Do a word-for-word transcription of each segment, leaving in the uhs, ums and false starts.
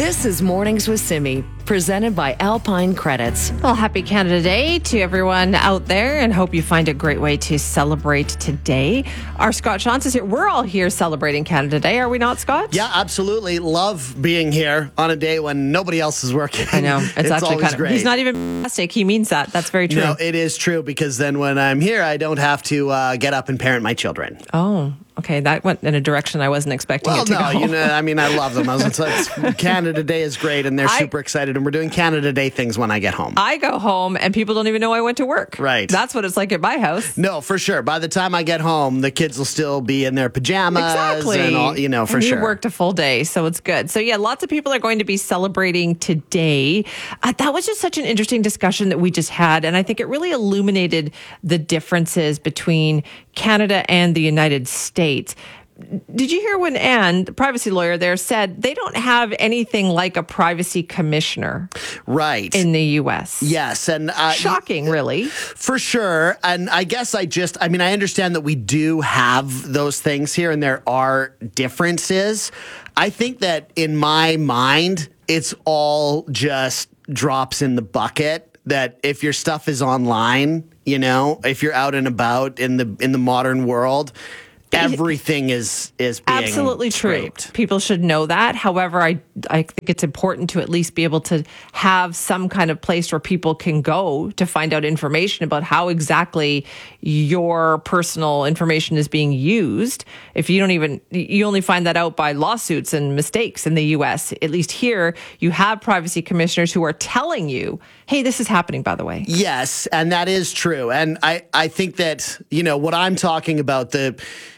This is Mornings with Simi, presented by Alpine Credits. Well, happy Canada Day to everyone out there, and hope you find a great way to celebrate today. Our Scott Shantz is here. We're all here celebrating Canada Day, are we not, Scott? Yeah, absolutely. Love being here on a day when nobody else is working. I know. It's, it's actually kind of great. He's not even plastic. He means that. That's very true. No, it is true, because then when I'm here, I don't have to uh, get up and parent my children. Oh, okay. That went in a direction I wasn't expecting Well, it to no, go. you know, I mean, I love them. I was, it's, it's, Canada Day is great, and they're I- super excited, and we're doing Canada Day things when I get home. I go home and people don't even know I went to work. Right. That's what it's like at my house. No, for sure. By the time I get home, the kids will still be in their pajamas. Exactly. And all, you know, for and sure. You worked a full day, so it's good. So, yeah, lots of people are going to be celebrating today. Uh, that was just such an interesting discussion that we just had, and I think it really illuminated the differences between Canada and the United States. Did you hear when Anne, the privacy lawyer there, said they don't have anything like a privacy commissioner Right. in the U S? Yes. And uh, Shocking, really. For sure. And I guess I just, I mean, I understand that we do have those things here and there are differences. I think that in my mind, it's all just drops in the bucket, that if your stuff is online, you know, if you're out and about in the in the modern world, everything is is being Absolutely true. scraped. People should know that. However, I I think it's important to at least be able to have some kind of place where people can go to find out information about how exactly your personal information is being used. If you don't even, you only find that out by lawsuits and mistakes in the U S. At least here, you have privacy commissioners who are telling you, hey, this is happening, by the way. Yes, and that is true. And I, I think that, you know, what I'm talking about, the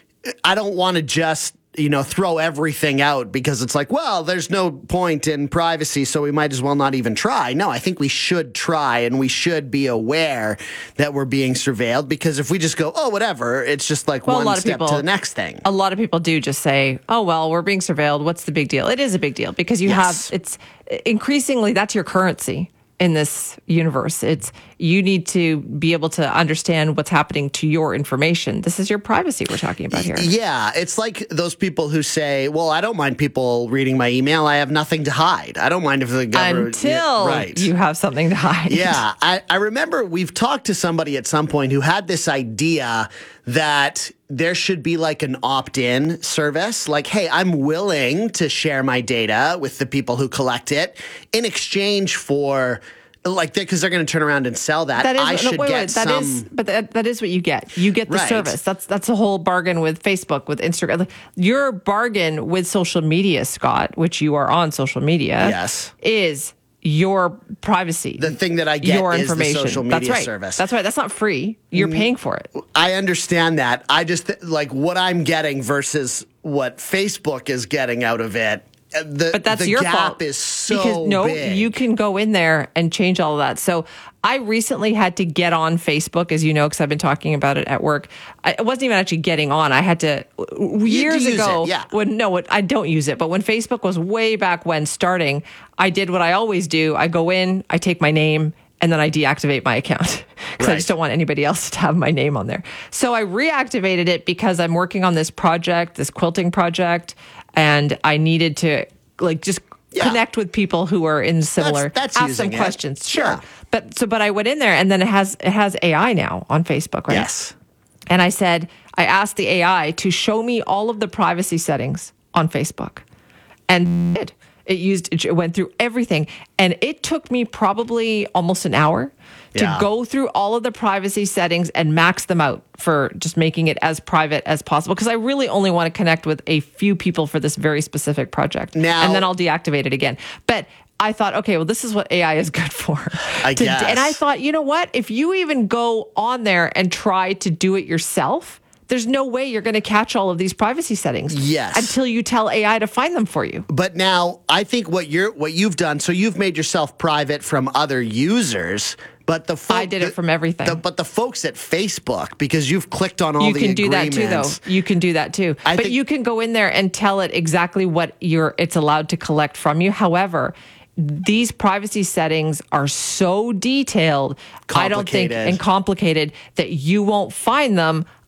I don't want to just, you know, throw everything out because it's like, well, there's no point in privacy, so we might as well not even try. No, I think we should try, and we should be aware that we're being surveilled, because if we just go, oh, whatever, it's just like Well, a one lot of step people- to the next thing. A lot of people do just say, oh, well, we're being surveilled. What's the big deal? It is a big deal because you Yes. have, it's increasingly, that's your currency in this universe. It's, you need to be able to understand what's happening to your information. This is your privacy we're talking about here. Yeah, it's like those people who say, well, I don't mind people reading my email. I have nothing to hide. I don't mind if the government... Until right. you have something to hide. Yeah, I, I remember we've talked to somebody at some point who had this idea that there should be like an opt-in service. Like, hey, I'm willing to share my data with the people who collect it in exchange for, like, because they're going to turn around and sell that. That is, I no, should wait, get wait, that some. is, but that, that is what you get. You get the Right. service. That's that's a whole bargain with Facebook, with Instagram. Like, your bargain with social media, Scott, which you are on social media, Yes. is your privacy. The thing that I get your is the information. social media That's right. service. That's right. That's not free. You're paying for it. I understand that. I just th- like what I'm getting versus what Facebook is getting out of it. uh, The, But that's the your gap fault. is so because no, big. you can go in there and change all of that. So I recently had to get on Facebook, as you know, because I've been talking about it at work. I it wasn't even actually getting on. I had to years use ago. it, yeah. When no, what- I don't use it. But when Facebook was way back when starting, I did what I always do. I go in, I take my name, and then I deactivate my account because I Right. just don't want anybody else to have my name on there. So I reactivated it because I'm working on this project, this quilting project, and I needed to like just Yeah. connect with people who are in similar. that's ask using some it. questions, sure. Yeah. But so, but I went in there, and then it has it has A I now on Facebook, right? Yes. And I said, I asked the A I to show me all of the privacy settings on Facebook, and it it used it went through everything, and it took me probably almost an hour to Yeah. go through all of the privacy settings and max them out for just making it as private as possible, because I really only want to connect with a few people for this very specific project. Now- and then I'll deactivate it again. But I thought, okay, well, this is what A I is good for. I To- guess. And I thought, you know what? If you even go on there and try to do it yourself, there's no way you're going to catch all of these privacy settings. Yes. Until you tell A I to find them for you. But now I think what you're what you've done, so you've made yourself private from other users. But the fo- I did it the- from everything. the- but the folks at Facebook, because you've clicked on all You the can do that agreements. too, though. You can do that too. I but think- you can go in there and tell it exactly what you're it's allowed to collect from you. However, these privacy settings are so detailed, I don't think, Complicated. and complicated that you won't find them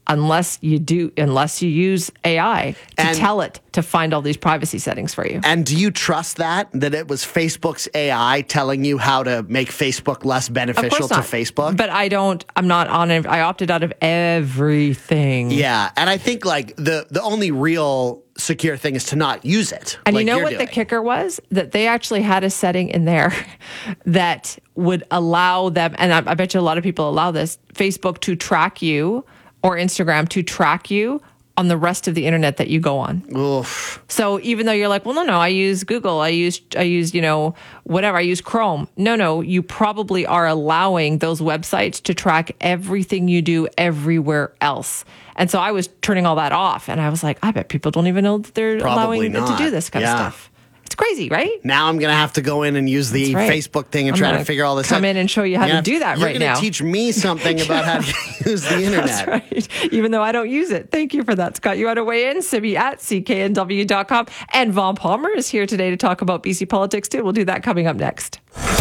unless you do, unless you use A I to And- tell it to find all these privacy settings for you. And do you trust that, that it was Facebook's A I telling you how to make Facebook less Of beneficial course to not. Facebook? But I don't, I'm not on it. I opted out of everything. Yeah, and I think like the the only real secure thing is to not use it. And like you know you're what the doing. kicker was? That they actually had a setting in there that would allow them, and I, I bet you a lot of people allow this, Facebook to track you or Instagram to track you on the rest of the internet that you go on. Oof. So even though you're like, well, no, no, I use Google, I use, I use, you know, whatever, I use Chrome. No, no, you probably are allowing those websites to track everything you do everywhere else. And so I was turning all that off, and I was like, I bet people don't even know that they're Probably allowing it to not. do this kind Yeah. of stuff. It's crazy, right? Now I'm gonna have to go in and use the That's right. Facebook thing and I'm try to gonna figure all this out. come in and show you how You're to gonna do that you're right gonna now. Teach me something about how to use the internet. That's right. Even though I don't use it. Thank you for that, Scott. You had to weigh in. Simi at C K N W dot com. And Vaughn Palmer is here today to talk about B C politics, too. We'll do that coming up next.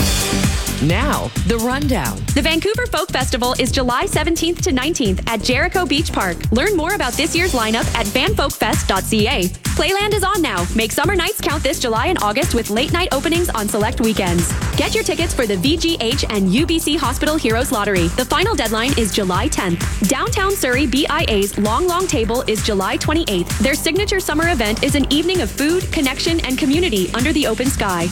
Now, the rundown. The Vancouver Folk Festival is July seventeenth to nineteenth at Jericho Beach Park. Learn more about this year's lineup at van folk fest dot c a. Playland is on now. Make summer nights count this July and August with late night openings on select weekends. Get your tickets for the V G H and U B C Hospital Heroes Lottery. The final deadline is July tenth. Downtown Surrey B I A's Long Long Table is July twenty-eighth. Their signature summer event is an evening of food, connection, and community under the open sky.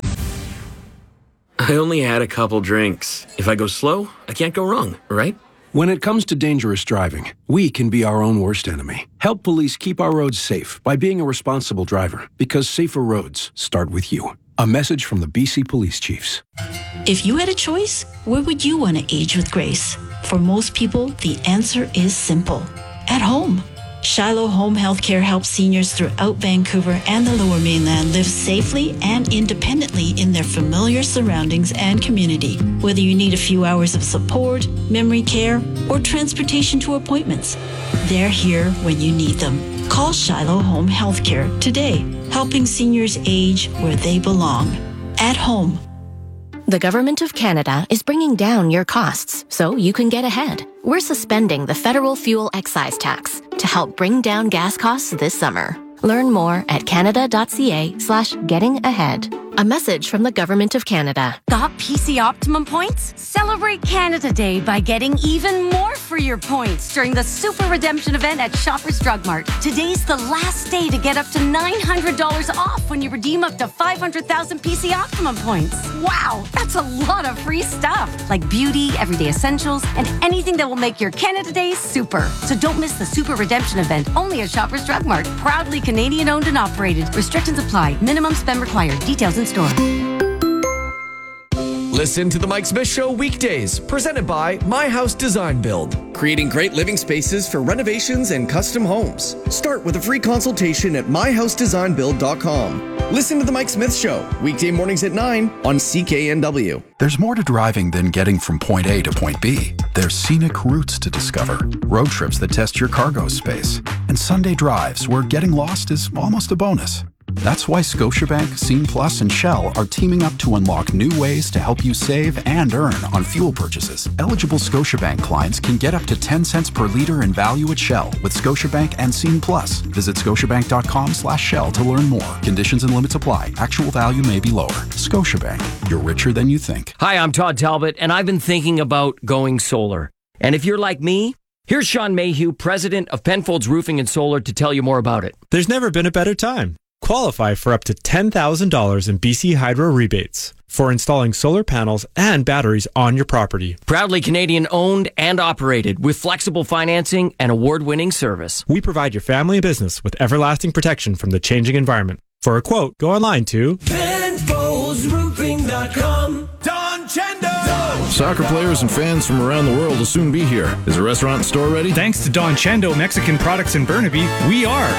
I only had a couple drinks. If I go slow, I can't go wrong, right? When it comes to dangerous driving, we can be our own worst enemy. Help police keep our roads safe by being a responsible driver, because safer roads start with you. A message from the B C Police Chiefs. If you had a choice, where would you want to age with grace? For most people, the answer is simple. At home. Shiloh Home Healthcare helps seniors throughout Vancouver and the Lower Mainland live safely and independently in their familiar surroundings and community. Whether you need a few hours of support, memory care, or transportation to appointments, they're here when you need them. Call Shiloh Home Healthcare today, helping seniors age where they belong. At home. The Government of Canada is bringing down your costs so you can get ahead. We're suspending the federal fuel excise tax to help bring down gas costs this summer. Learn more at canada.ca slash getting ahead. A message from the Government of Canada. Got P C Optimum points? Celebrate Canada Day by getting even more for your points during the Super Redemption event at Shoppers Drug Mart. Today's the last day to get up to nine hundred dollars off when you redeem up to five hundred thousand P C Optimum points. Wow, that's a lot of free stuff, like beauty, everyday essentials, and anything that will make your Canada Day super. So don't miss the Super Redemption event only at Shoppers Drug Mart. Proudly Canadian owned and operated. Restrictions apply. Minimum spend required. Details in store. Listen to The Mike Smith Show weekdays, presented by My House Design Build. Creating great living spaces for renovations and custom homes. Start with a free consultation at my house design build dot com. Listen to The Mike Smith Show, weekday mornings at nine on C K N W. There's more to driving than getting from point A to point B. There's scenic routes to discover, road trips that test your cargo space, and Sunday drives where getting lost is almost a bonus. That's why Scotiabank, Scene Plus, and Shell are teaming up to unlock new ways to help you save and earn on fuel purchases. Eligible Scotiabank clients can get up to ten cents per liter in value at Shell with Scotiabank and Scene Plus. Visit scotiabank.com slash Shell to learn more. Conditions and limits apply. Actual value may be lower. Scotiabank. You're richer than you think. Hi, I'm Todd Talbot, and I've been thinking about going solar. And if you're like me, here's Sean Mayhew, president of Penfolds Roofing and Solar, to tell you more about it. There's never been a better time. Qualify for up to ten thousand dollars in B C Hydro rebates for installing solar panels and batteries on your property. Proudly Canadian owned and operated with flexible financing and award-winning service. We provide your family and business with everlasting protection from the changing environment. For a quote, go online to Penfolds Roofing dot com. Don Chendo! Soccer players and fans from around the world will soon be here. Is the restaurant and store ready? Thanks to Don Chendo Mexican Products in Burnaby, we are.